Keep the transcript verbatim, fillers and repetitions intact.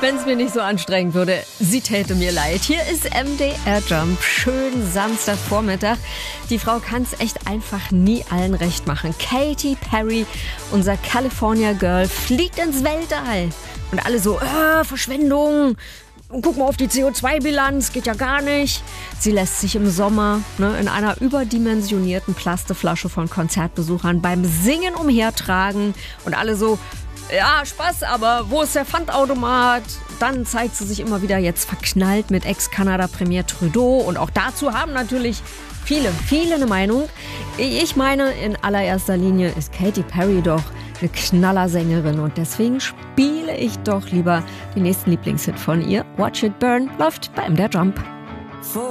Wenn es mir nicht so anstrengend würde, sie täte mir leid. Hier ist M D R Jump. Schönen Samstagvormittag. Die Frau kann es echt einfach nie allen recht machen. Katy Perry, unser California Girl, fliegt ins Weltall. Und alle so, äh, Verschwendung. Guck mal auf die C O zwei Bilanz, geht ja gar nicht. Sie lässt sich im Sommer ne, in einer überdimensionierten Plastikflasche von Konzertbesuchern beim Singen umhertragen. Und alle so, ja, Spaß, aber wo ist der Pfandautomat? Dann zeigt sie sich immer wieder jetzt verknallt mit Ex-Kanada-Premier Trudeau. Und auch dazu haben natürlich viele, viele eine Meinung. Ich meine, in allererster Linie ist Katy Perry doch eine Knallersängerin. Und deswegen spiele ich doch lieber den nächsten Lieblingshit von ihr. Watch It Burn läuft bei M D R Jump.